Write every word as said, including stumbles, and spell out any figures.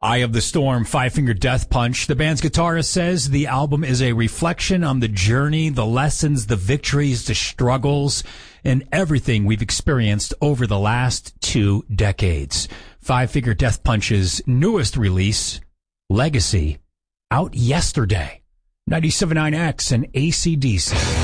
Eye of the Storm, Five Finger Death Punch. The band's guitarist says the album is a reflection on the journey, the lessons, the victories, the struggles, and everything we've experienced over the last two decades. Five Finger Death Punch's newest release, Legacy, out yesterday. ninety-seven point nine X and A C D C.